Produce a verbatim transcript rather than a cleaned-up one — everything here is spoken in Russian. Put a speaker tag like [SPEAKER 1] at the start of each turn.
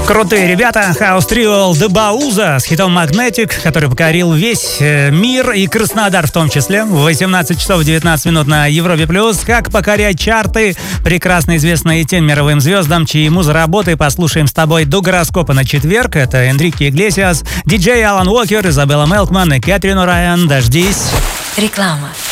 [SPEAKER 1] Крутые ребята, House Trio The Bauza с хитом Magnetic, который покорил весь э, мир и Краснодар в том числе. В восемнадцать часов девятнадцать минут на Европе Плюс. Как покорять чарты, прекрасно известные тем мировым звездам, чьи музработы послушаем с тобой до гороскопа на четверг. Это Энрике Иглесиас, диджей Алан Уокер, Изабелла Мелкман и Кэтрин О'Райан. Дождись.
[SPEAKER 2] Реклама.